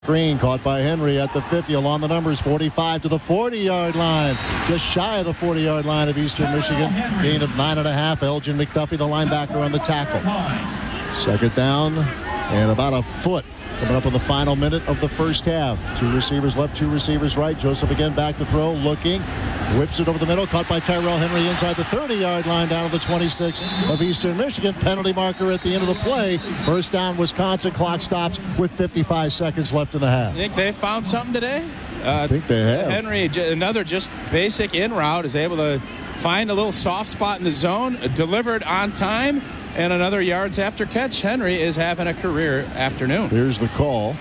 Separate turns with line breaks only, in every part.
Green caught by Henry at the 50 along the numbers, 45 to the 40-yard line, just shy of the 40-yard line of Eastern Michigan. Gain of 9.5. Elgin McDuffie, the linebacker, on the tackle. Second down and about a foot coming up on the final minute of the first half. Two receivers left, two receivers right. Joseph again back to throw, looking, whips it over the middle, caught by Tyrell Henry inside the 30-yard line down to the 26 of Eastern Michigan. Penalty marker at the end of the play. First down, Wisconsin. Clock stops with 55 seconds left in the half.
You think they found something today?
I think they have.
Henry, another just basic in route, is able to find a little soft spot in the zone, delivered on time, and another yards after catch. Henry is having a career afternoon.
Here's the call.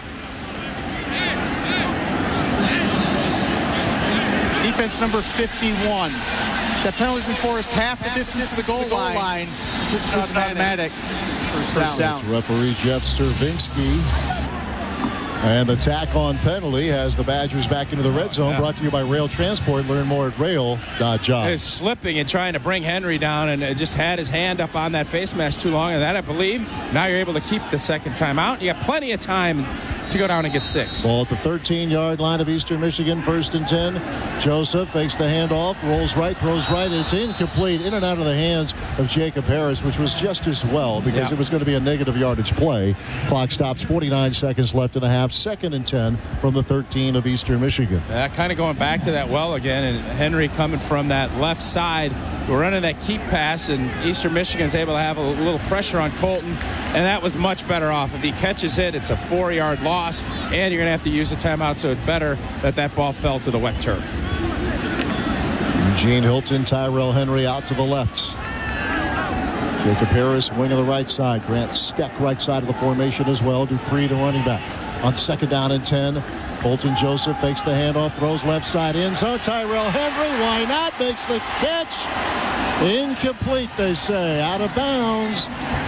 Defense number 51. That penalty's enforced half the distance to the goal line. This is automatic. First down.
Referee Jeff Cervinski. And the tack-on penalty has the Badgers back into the red zone. Brought to you by Rail Transport. Learn more at rail.job.
He was slipping and trying to bring Henry down, and just had his hand up on that face mask too long. And that, I believe, now you're able to keep the second time out. You got plenty of time to go down and get 6.
Ball at the 13-yard line of Eastern Michigan, 1st and 10. Joseph fakes the handoff, rolls right, throws right, and it's incomplete, in and out of the hands of Jacob Harris, which was just as well because it was going to be a negative yardage play. Clock stops, 49 seconds left in the half. 2nd and 10 from the 13 of Eastern Michigan.
Kind of going back to that well again, and Henry coming from that left side. We're running that keep pass, and Eastern Michigan is able to have a little pressure on Colton, and that was much better off. If he catches it, it's a 4-yard loss, and you're going to have to use a timeout, so it's better that ball fell to the wet turf.
Eugene Hilton, Tyrell Henry out to the left. Jacob Harris, wing of the right side. Grant Steck, right side of the formation as well. Dupree, the running back. On 2nd down and 10, Colton Joseph fakes the handoff, throws left side end zone. Tyrell Henry, why not? Makes the catch. Incomplete, they say. Out of bounds.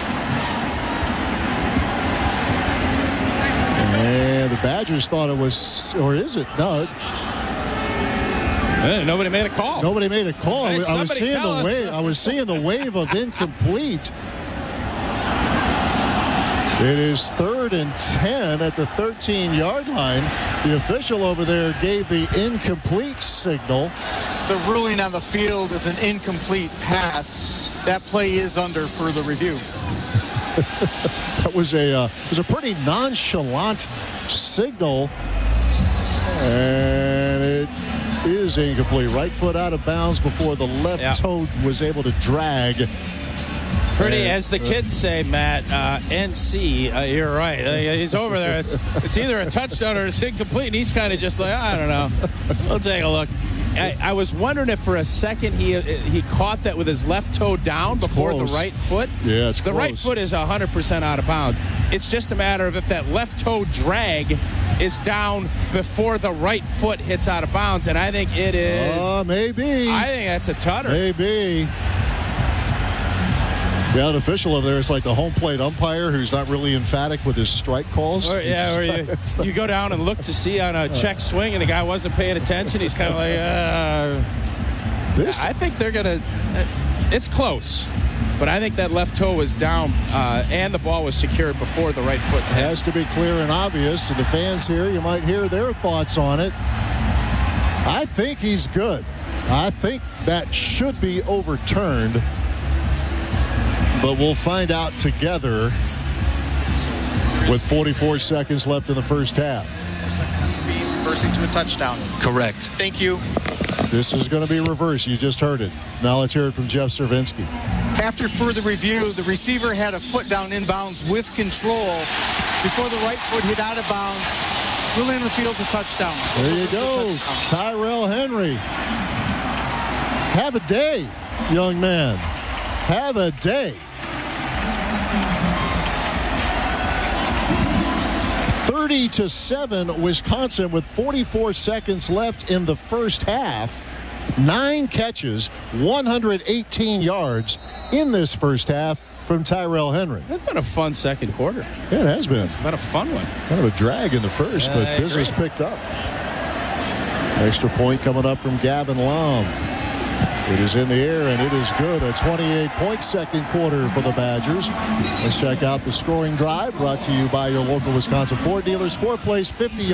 And the Badgers thought it was, or is it? No.
Nobody made a call.
Nobody made a call.
Hey,
I was seeing the wave. I was seeing the wave of incomplete. It is 3rd and 10 at the 13-yard line. The official over there gave the incomplete signal.
The ruling on the field is an incomplete pass. That play is under further review.
That was a pretty nonchalant signal, and it is incomplete. Right foot out of bounds before the left toe was able to drag.
Pretty, as the kids say, Matt, NC, you're right. He's over there. It's either a touchdown or it's incomplete, and he's kind of just like, I don't know. We'll take a look. I was wondering if for a second he caught that with his left toe down before the right foot.
Yeah, it's
the
close.
right foot is 100% out of bounds. It's just a matter of if that left toe drag is down before the right foot hits out of bounds, and I think it is.
Maybe.
I think that's a tutter.
Maybe. Yeah, the official over there is like the home plate umpire who's not really emphatic with his strike calls.
Or you go down and look to see on a check swing and the guy wasn't paying attention. He's kind of like, I think they're going to, it's close. But I think that left toe was down and the ball was secured before the right foot.
It has to be clear and obvious. And the fans here, you might hear their thoughts on it. I think he's good. I think that should be overturned. But we'll find out together with 44 seconds left in the first half.
Reversing to a touchdown.
Correct.
Thank you.
This is going to be reversed. You just heard it. Now let's hear it from Jeff Cervinski.
After further review, the receiver had a foot down inbounds with control before the right foot hit out of bounds. Ruling on the field's a touchdown.
There you go. Tyrell Henry. Have a day, young man. Have a day. 30-7, Wisconsin with 44 seconds left in the first half. 9 catches, 118 yards in this first half from Tyrell Henry.
It's been a fun second quarter.
Yeah, it has been.
It's been a fun one.
Kind of a drag in the first, but business picked up. Extra point coming up from Gavin Lom. It is in the air, and it is good. A 28-point second quarter for the Badgers. Let's check out the scoring drive brought to you by your local Wisconsin Ford dealers. 4 plays, 50